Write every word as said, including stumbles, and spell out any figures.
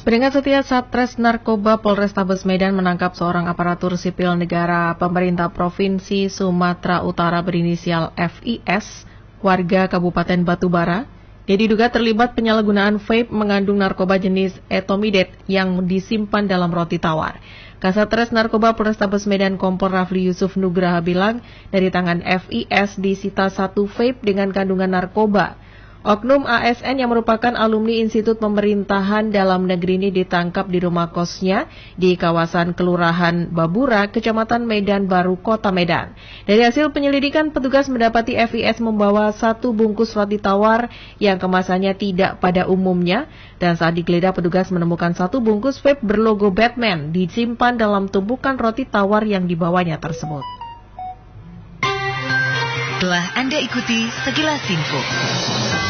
Peringatan setia Satres Narkoba Polrestabes Medan menangkap seorang aparatur sipil negara pemerintah Provinsi Sumatera Utara berinisial F I S, warga Kabupaten Batubara. Dia diduga terlibat penyalahgunaan vape mengandung narkoba jenis etomidate yang disimpan dalam roti tawar. Kasatres Narkoba Polrestabes Medan Kompol Rafli Yusuf Nugraha bilang, dari tangan F I S disita satu vape dengan kandungan narkoba. Oknum A S N yang merupakan alumni Institut Pemerintahan Dalam Negeri ini ditangkap di rumah kosnya di kawasan Kelurahan Babura, Kecamatan Medan Baru, Kota Medan. Dari hasil penyelidikan, petugas mendapati F I S membawa satu bungkus roti tawar yang kemasannya tidak pada umumnya, dan saat digeledah petugas menemukan satu bungkus vape berlogo Batman disimpan dalam tumpukan roti tawar yang dibawanya tersebut. Telah Anda ikuti sekilas info.